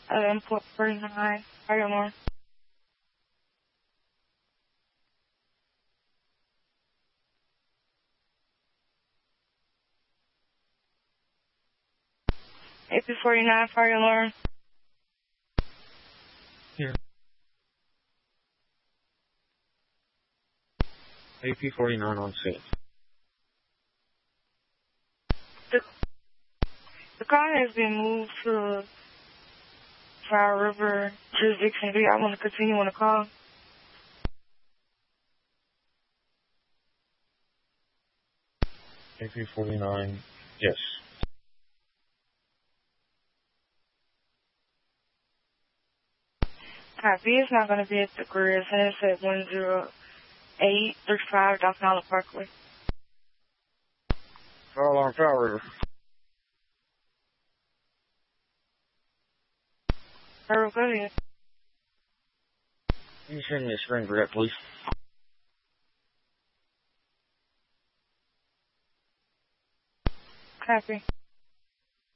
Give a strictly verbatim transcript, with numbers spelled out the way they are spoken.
Uh, import forty-nine, fire alarm. A P forty-nine, fire alarm. Here. A P forty-nine on scene. The, the car has been moved to Fire River jurisdiction. Do y'all want to continue on the call? A P forty-nine, yes. Copy. It's not going to be at the grid. It's at one zero eight three five Dock Island Parkway. Fire alarm, Fire River. Fire, go ahead. Can you send me a screen for that, please? Copy.